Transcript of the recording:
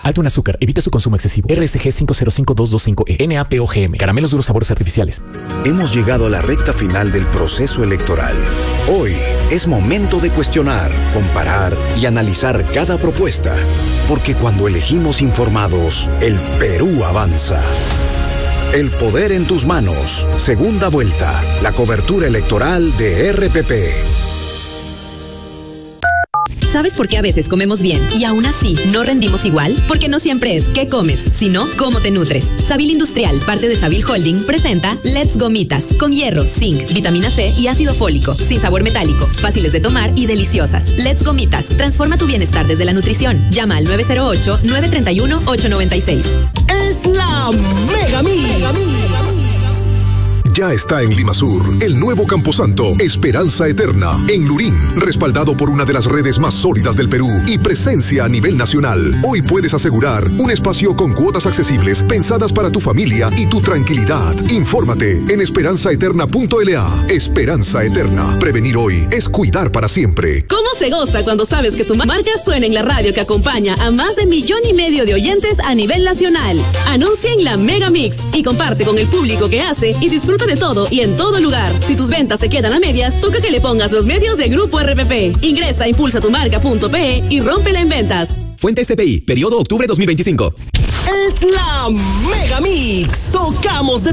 Alto en azúcar. Evite su consumo excesivo. RSG 505225E. NAPOGM. Caramelos duros sabores artificiales. Hemos llegado a la recta final del proceso electoral. Hoy es momento de cuestionar, comparar y analizar cada propuesta. Porque cuando elegimos informados, el Perú avanza. El poder en tus manos. Segunda vuelta. La cobertura electoral de RPP. ¿Sabes por qué a veces comemos bien y aún así no rendimos igual? Porque no siempre es qué comes, sino cómo te nutres. Sabil Industrial, parte de Sabil Holding, presenta Let's Gomitas, con hierro, zinc, vitamina C y ácido fólico, sin sabor metálico, fáciles de tomar y deliciosas. Let's Gomitas, transforma tu bienestar desde la nutrición. Llama al 908-931-896. Es la Mega Mix. Ya está en Limasur, el nuevo camposanto Esperanza Eterna, en Lurín, respaldado por una de las redes más sólidas del Perú y presencia a nivel nacional. Hoy puedes asegurar un espacio con cuotas accesibles pensadas para tu familia y tu tranquilidad. Infórmate en esperanzaeterna.la. Esperanza Eterna. Prevenir hoy es cuidar para siempre. ¿Cómo se goza cuando sabes que tu marca suena en la radio que acompaña a más de 1,5 millones de oyentes a nivel nacional? Anuncia en la Mega Mix y comparte con el público que hace y disfruta de todo y en todo lugar. Si tus ventas se quedan a medias, toca que le pongas los medios de Grupo RPP. Ingresa a impulsatumarca.pe y rómpela en ventas. Fuente SPI, periodo octubre 2025. Es la Mega Mix. Tocamos de